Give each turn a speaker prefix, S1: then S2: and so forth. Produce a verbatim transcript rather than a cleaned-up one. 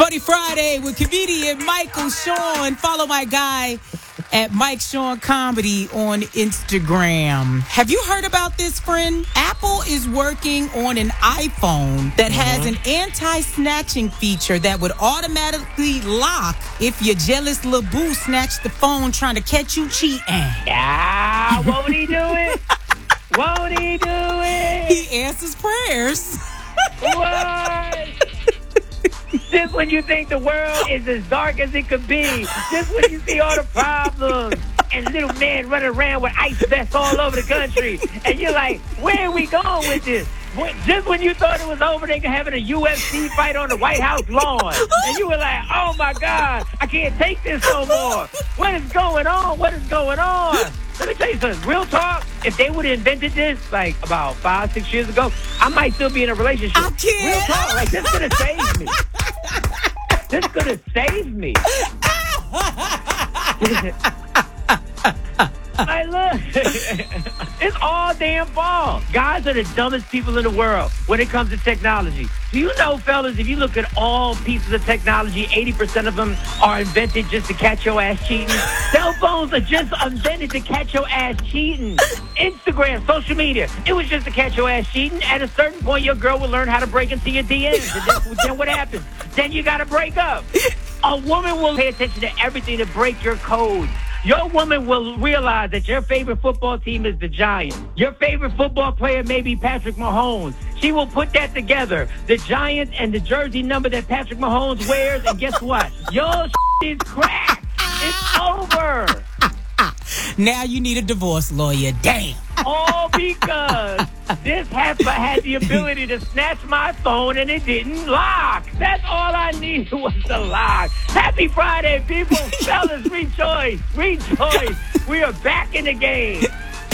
S1: Funny Friday with comedian Michael Sean. Follow my guy at Mike Sean Comedy on Instagram. Have you heard about this, friend? Apple is working on an iPhone that has an anti-snatching feature that would automatically lock if your jealous little boo snatched the phone trying to catch you cheating.
S2: Ah, won't he do it? Won't he do it?
S1: He answers prayers.
S2: What? Just when you think the world is as dark as it could be, just when you see all the problems and little men running around with ice vests all over the country, and you're like, where are we going with this? When, just when you thought it was over, they were having a U F C fight on the White House lawn, and you were like, oh my God, I can't take this no more. What is going on? What is going on? Let me tell you something. Real talk, if they would have invented this like about five, six years ago, I might still be in a relationship.
S1: I can't.
S2: Real talk, like this could have saved me. This could have saved me. Like, look, it's all damn false. Guys are the dumbest people in the world when it comes to technology. Do you know, fellas, if you look at all pieces of technology, eighty percent of them are invented just to catch your ass cheating. Cell phones are just invented to catch your ass cheating. Instagram, social media, it was just to catch your ass cheating. At a certain point, your girl will learn how to break into your D Ms. And then, then what happens? Then you got to break up. A woman will pay attention to everything to break your code. Your woman will realize that your favorite football team is the Giants. Your favorite football player may be Patrick Mahomes. She will put that together, the Giants and the jersey number that Patrick Mahomes wears, and guess what? Your is cracked. It's over.
S1: Now you need a divorce lawyer. Damn.
S2: All because this heifer had the ability to snatch my phone and it didn't lock. That's all I needed was the lock. Happy Friday, people. Fellas, rejoice. Rejoice. We are back in the game.